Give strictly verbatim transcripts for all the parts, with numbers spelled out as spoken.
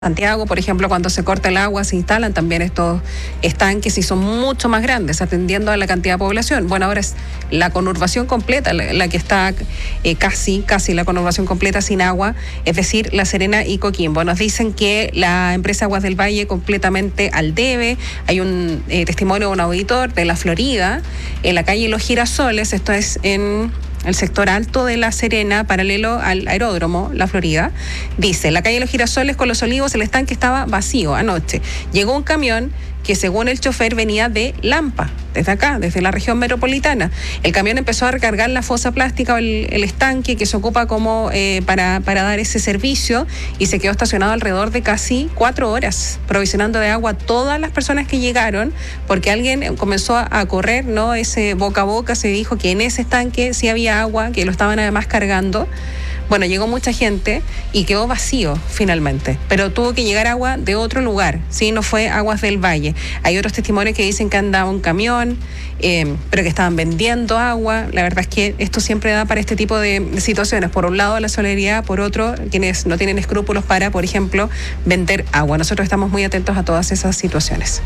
Santiago, por ejemplo, cuando se corta el agua, se instalan también estos estanques y son mucho más grandes, atendiendo a la cantidad de población. Bueno, ahora es la conurbación completa, la, la que está eh, casi, casi la conurbación completa sin agua, es decir, La Serena y Coquimbo. Nos dicen que la empresa Aguas del Valle completamente al debe. Hay un eh, testimonio de un auditor de la Florida, en la calle Los Girasoles, esto es en el sector alto de La Serena, paralelo al aeródromo La Florida. Dice, la calle Los Girasoles con Los Olivos, el estanque estaba vacío anoche. Llegó un camión que según el chofer venía de Lampa, desde acá, desde la región metropolitana. El camión empezó a recargar la fosa plástica, el, el estanque que se ocupa como eh, para, para dar ese servicio, y se quedó estacionado alrededor de casi cuatro horas, provisionando de agua a todas las personas que llegaron, porque alguien comenzó a, a correr, ¿no? Ese boca a boca se dijo que en ese estanque sí había agua, que lo estaban además cargando. Bueno, llegó mucha gente y quedó vacío finalmente, pero tuvo que llegar agua de otro lugar, ¿sí? No fue Aguas del Valle. Hay otros testimonios que dicen que andaba un camión, eh, pero que estaban vendiendo agua. La verdad es que esto siempre da para este tipo de, de situaciones. Por un lado la solidaridad, por otro quienes no tienen escrúpulos para, por ejemplo, vender agua. Nosotros estamos muy atentos a todas esas situaciones.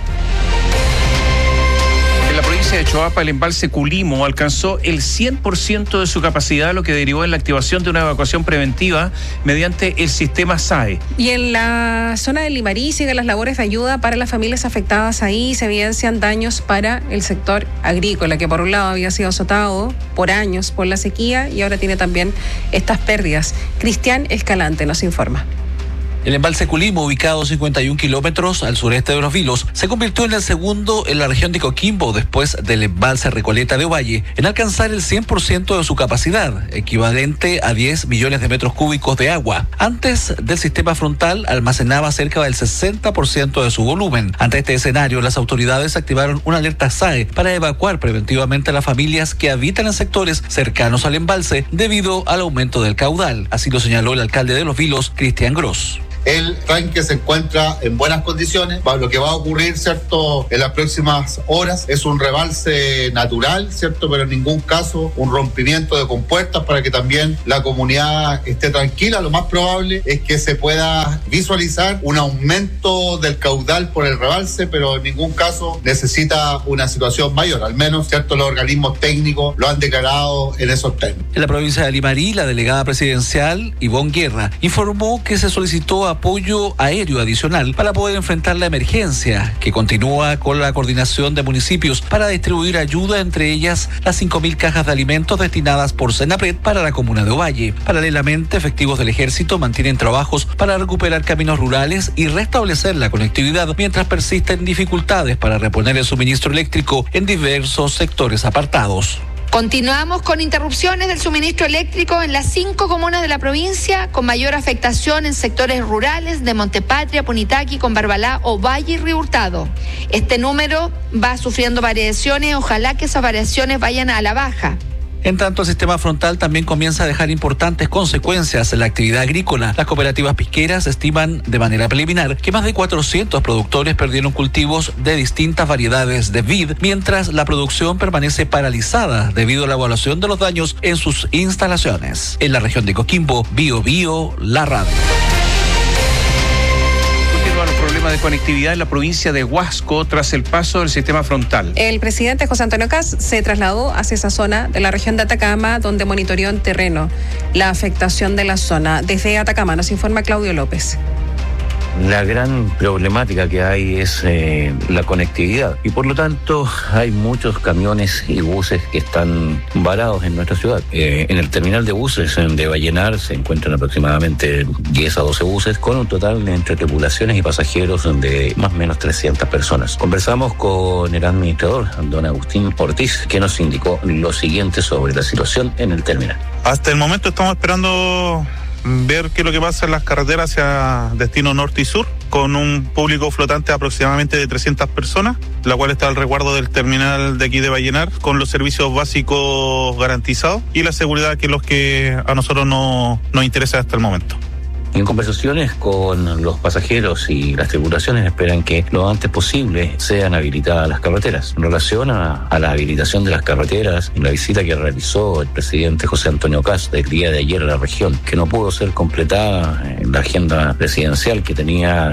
En la provincia de Choapa, el embalse Culimo alcanzó el cien por ciento de su capacidad, lo que derivó en la activación de una evacuación preventiva mediante el sistema S A E. Y en la zona de Limarí siguen las labores de ayuda para las familias afectadas. Ahí se evidencian daños para el sector agrícola, que por un lado había sido azotado por años por la sequía y ahora tiene también estas pérdidas. Cristian Escalante nos informa. El embalse Culimo, ubicado a cincuenta y un kilómetros al sureste de Los Vilos, se convirtió en el segundo en la región de Coquimbo después del embalse Recoleta de Ovalle en alcanzar el cien por ciento de su capacidad, equivalente a diez millones de metros cúbicos de agua. Antes del sistema frontal almacenaba cerca del sesenta por ciento de su volumen. Ante este escenario, las autoridades activaron una alerta S A E para evacuar preventivamente a las familias que habitan en sectores cercanos al embalse debido al aumento del caudal. Así lo señaló el alcalde de Los Vilos, Cristian Gross. El tanque se encuentra en buenas condiciones. Lo que va a ocurrir, ¿cierto?, en las próximas horas es un rebalse natural, ¿cierto?, pero en ningún caso un rompimiento de compuertas para que también la comunidad esté tranquila. Lo más probable es que se pueda visualizar un aumento del caudal por el rebalse, pero en ningún caso necesita una situación mayor. Al menos, ¿cierto?, los organismos técnicos lo han declarado en esos términos. En la provincia de Limarí, la delegada presidencial, Ivonne Guerra, informó que se solicitó a apoyo aéreo adicional para poder enfrentar la emergencia, que continúa con la coordinación de municipios para distribuir ayuda, entre ellas las cinco mil cajas de alimentos destinadas por Senapred para la comuna de Ovalle. Paralelamente, efectivos del ejército mantienen trabajos para recuperar caminos rurales y restablecer la conectividad mientras persisten dificultades para reponer el suministro eléctrico en diversos sectores apartados. Continuamos con interrupciones del suministro eléctrico en las cinco comunas de la provincia, con mayor afectación en sectores rurales de Montepatria, Punitaqui, Combarbalá, Ovalle y Río Hurtado. Este número va sufriendo variaciones, ojalá que esas variaciones vayan a la baja. En tanto, el sistema frontal también comienza a dejar importantes consecuencias en la actividad agrícola. Las cooperativas pisqueras estiman de manera preliminar que más de cuatrocientos productores perdieron cultivos de distintas variedades de vid, mientras la producción permanece paralizada debido a la evaluación de los daños en sus instalaciones. En la región de Coquimbo, Bio Bio, la radio. Los problemas de conectividad en la provincia de Huasco tras el paso del sistema frontal. El presidente José Antonio Kast se trasladó hacia esa zona de la región de Atacama, donde monitoreó en terreno la afectación de la zona. Desde Atacama nos informa Claudio López. La gran problemática que hay es eh, la conectividad y por lo tanto hay muchos camiones y buses que están varados en nuestra ciudad. Eh, en el terminal de buses de Vallenar se encuentran aproximadamente diez a doce buses con un total entre tripulaciones y pasajeros de más o menos trescientas personas. Conversamos con el administrador, don Agustín Ortiz, que nos indicó lo siguiente sobre la situación en el terminal. Hasta el momento estamos esperando ver qué es lo que pasa en las carreteras hacia destino norte y sur, con un público flotante aproximadamente de trescientas personas, la cual está al resguardo del terminal de aquí de Vallenar, con los servicios básicos garantizados y la seguridad que es lo que a nosotros no, nos interesa hasta el momento. Y en conversaciones con los pasajeros y las tripulaciones esperan que lo antes posible sean habilitadas las carreteras. En relación a, a la habilitación de las carreteras, en la visita que realizó el presidente José Antonio Kast el día de ayer a la región, que no pudo ser completada en la agenda presidencial que tenía